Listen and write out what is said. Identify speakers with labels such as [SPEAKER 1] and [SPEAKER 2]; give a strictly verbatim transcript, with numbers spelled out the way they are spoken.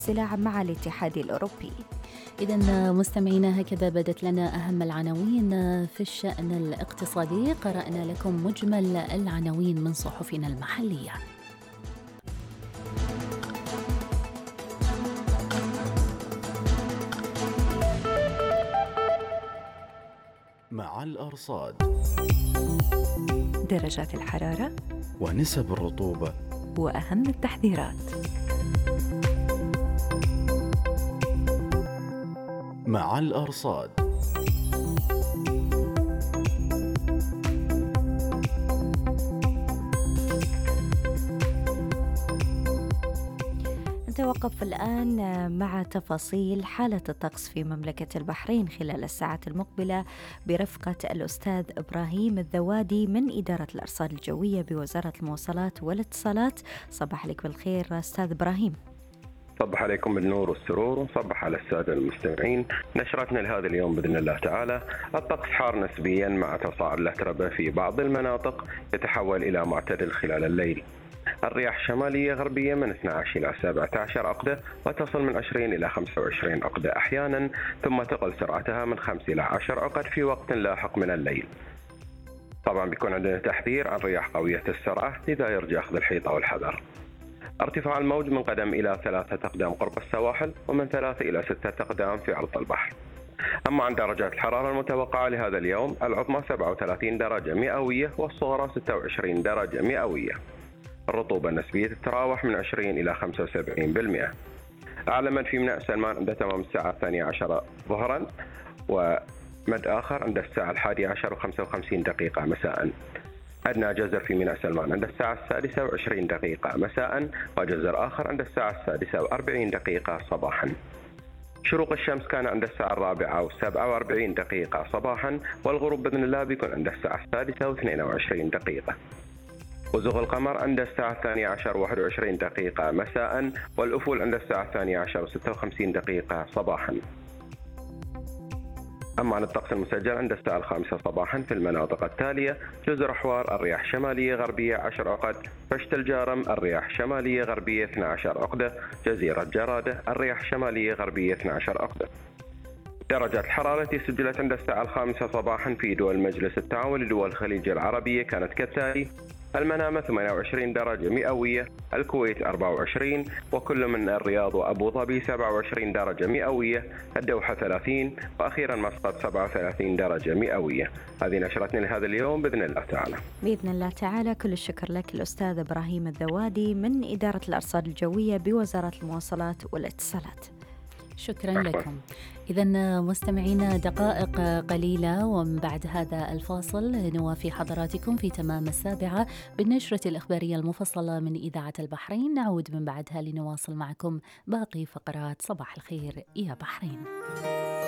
[SPEAKER 1] السلع مع الاتحاد الأوروبي.
[SPEAKER 2] إذا مستمعينا، هكذا بدت لنا أهم العناوين في الشأن الاقتصادي. قرأنا لكم مجمل العناوين من صحفنا المحلية.
[SPEAKER 3] مع الأرصاد،
[SPEAKER 1] درجات الحرارة
[SPEAKER 3] ونسب الرطوبة،
[SPEAKER 1] وأهم التحذيرات.
[SPEAKER 3] مع الأرصاد.
[SPEAKER 1] نتوقف الآن مع تفاصيل حالة الطقس في مملكة البحرين خلال الساعات المقبلة برفقة الأستاذ إبراهيم الذوادي من إدارة الأرصاد الجوية بوزارة المواصلات والاتصالات. صباح لك بالخير أستاذ إبراهيم.
[SPEAKER 4] صبح عليكم بالنور والسرور، ونصبح على السادة المستمعين. نشرتنا لهذا اليوم بإذن الله تعالى: الطقس حار نسبيا مع تصاعد الأتربة في بعض المناطق، يتحول إلى معتدل خلال الليل. الرياح شمالية غربية من اثني عشر إلى سبعة عشر عقدة، وتصل من عشرين إلى خمسة وعشرين عقدة أحيانا، ثم تقل سرعتها من خمسة إلى عشرة عقد في وقت لاحق من الليل. طبعا بيكون عندنا تحذير عن رياح قوية السرعة، لذا يرجى أخذ الحيطة والحذر. ارتفاع الموج من قدم إلى ثلاثة أقدام قرب السواحل، ومن ثلاثة إلى ستة أقدام في عرض البحر. أما عن درجات الحرارة المتوقعة لهذا اليوم: العظمى سبعة وثلاثين درجة مئوية، والصغرى ستة وعشرين درجة مئوية. الرطوبة النسبية تتراوح من عشرين إلى خمسة وسبعين بالمئة. أعلى من في ميناء سلمان عند تمام الساعة الثانية عشرة ظهرا، ومد آخر عند الساعة الحادية عشر وخمسة وخمسين دقيقة مساء. أدنى جزر في ميناء سلمان عند الساعة السادسة وعشرين دقيقة مساء، وجزر آخر عند الساعة السادسة وأربعين دقيقة صباحا. شروق الشمس كان عند الساعة الرابعة وسبعة وأربعين دقيقة صباحا، والغروب بإذن الله بيكون عند الساعة السادسة واثنين وعشرين دقيقة. وزوغ القمر عند الساعة الثانية عشر وواحد وعشرين دقيقة مساء، والأفول عند الساعة الثانية عشر وستة وخمسين دقيقة صباحا. أما عن الطقس المسجل عند الساعة الخامسة صباحا في المناطق التالية: جزر حوار الرياح شمالية غربية عشر عقد، فشت الجارم الرياح شمالية غربية اثني عشر عقدة، جزيرة جرادة الرياح شمالية غربية اثني عشر عقدة. درجات الحرارة التي سجلت عند الساعة الخامسة صباحا في دول مجلس التعاون لدول الخليج العربية كانت كالتالي: المنامة ثمانية وعشرين درجة مئوية، الكويت أربعة وعشرين، وكل من الرياض وأبو ظبي سبعة وعشرين درجة مئوية، الدوحة ثلاثين، وأخيرا مسقط سبعة وثلاثين درجة مئوية. هذه نشرتنا لهذا اليوم بإذن الله تعالى.
[SPEAKER 1] بإذن الله تعالى. كل الشكر لك الأستاذ إبراهيم الذوادي من إدارة الأرصاد الجوية بوزارة المواصلات والاتصالات.
[SPEAKER 2] شكرا لكم. إذا مستمعينا، دقائق قليلة ومن بعد هذا الفاصل نوافي حضراتكم في تمام السابعة بالنشرة الإخبارية المفصلة من إذاعة البحرين. نعود من بعدها لنواصل معكم باقي فقرات صباح الخير يا بحرين.